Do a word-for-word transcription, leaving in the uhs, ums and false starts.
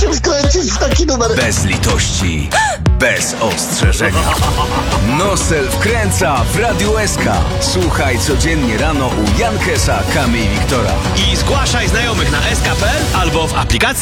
się wkręcić w taki numer. Bez litości, bez ostrzeżenia. Nosel wkręca w Radiu S K. Słuchaj codziennie rano u Jankesa, Kamy i Wiktora. I zgłaszaj znajomych na s k kropka p l albo w aplikacji